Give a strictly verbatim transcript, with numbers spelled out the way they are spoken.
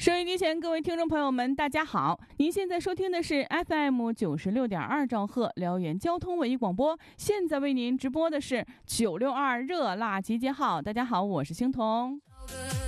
收音机前各位听众朋友们大家好，您现在收听的是 F M 九十六点二兆赫辽源交通文艺广播，现在为您直播的是九六二热辣集结号。大家好，我是星彤。